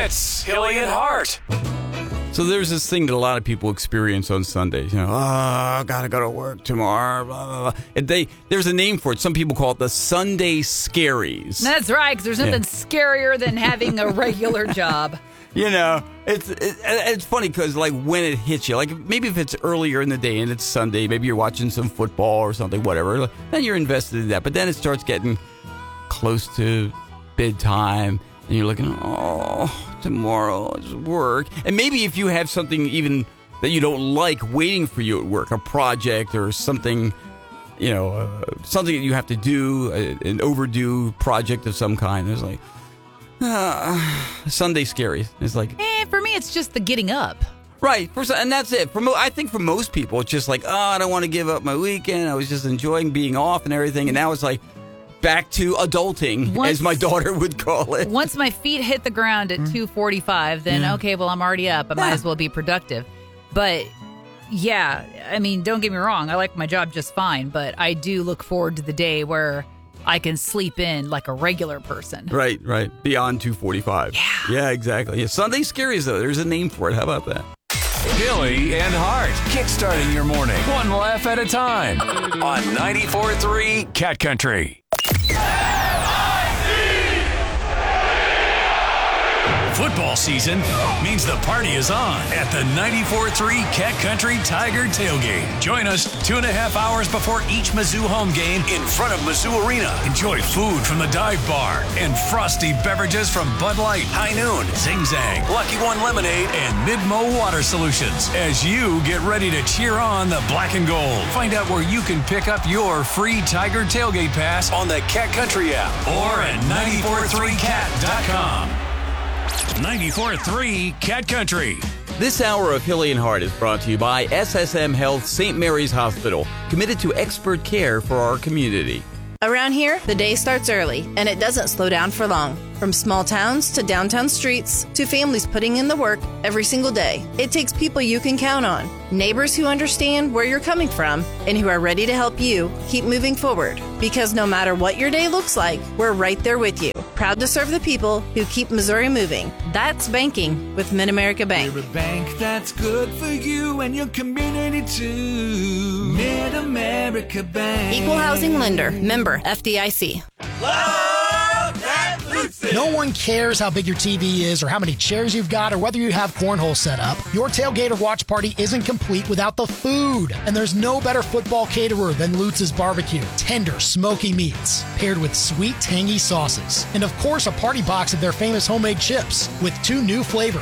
It's Hilly and Hart. So there's this thing that a lot of people experience on Sundays. I gotta go to work tomorrow. Blah, blah, blah. And there's a name for it. Some people call it the Sunday Scaries. That's right, because there's nothing scarier than having a regular job. It's funny because like when it hits you, like maybe if it's earlier in the day and it's Sunday, maybe you're watching some football or something, whatever. Then you're invested in that. But then it starts getting close to bedtime. And you're looking, tomorrow is work. And maybe if you have something even that you don't like waiting for you at work, a project or something, something that you have to do, an overdue project of some kind. It's like, Sunday scary. It's like... For me, it's just the getting up. Right. And that's it. I think for most people, it's just like, I don't want to give up my weekend. I was just enjoying being off and everything. And now it's like, back to adulting, as my daughter would call it. Once my feet hit the ground at 2:45, then okay, well, I'm already up. I might as well be productive. But yeah, I mean, don't get me wrong. I like my job just fine, but I do look forward to the day where I can sleep in like a regular person. Right. Beyond 2:45. Yeah, exactly. Yeah, Sunday Scaries, though. There's a name for it. How about that? Hilly and Hart, kickstarting your morning, one laugh at a time, on 94.3 Cat Country. Football season means the party is on at the 94.3 Cat Country Tiger Tailgate. Join us 2.5 hours before each Mizzou home game in front of Mizzou Arena. Enjoy food from the dive bar and frosty beverages from Bud Light, High Noon, Zing Zang, Lucky One Lemonade, and Midmo Water Solutions as you get ready to cheer on the black and gold. Find out where you can pick up your free Tiger Tailgate Pass on the Cat Country app or at 943cat.com. 94.3 Cat Country. This hour of Hilly and Hart is brought to you by SSM Health St. Mary's Hospital, committed to expert care for our community. Around here, the day starts early, and it doesn't slow down for long. From small towns to downtown streets to families putting in the work every single day, it takes people you can count on, neighbors who understand where you're coming from and who are ready to help you keep moving forward. Because no matter what your day looks like, we're right there with you. Proud to serve the people who keep Missouri moving. That's banking with Mid-America Bank. We're a bank that's good for you and your community too. Mid-America Bank. Equal housing lender. Member FDIC. No one cares how big your TV is or how many chairs you've got or whether you have cornhole set up. Your tailgate or watch party isn't complete without the food. And there's no better football caterer than Lutz's Barbecue. Tender, smoky meats paired with sweet, tangy sauces. And of course, a party box of their famous homemade chips with 2 new flavors,